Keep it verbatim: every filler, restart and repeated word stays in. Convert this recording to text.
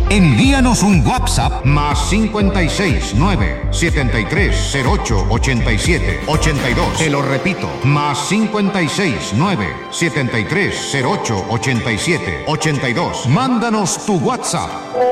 Envíanos un WhatsApp más cincuenta y seis, nueve, setenta y tres, cero ocho, ochenta y siete, ochenta y dos. Te lo repito, más cincuenta y seis, nueve, setenta y tres, cero ocho, ochenta y siete, ochenta y dos. Mándanos tu WhatsApp.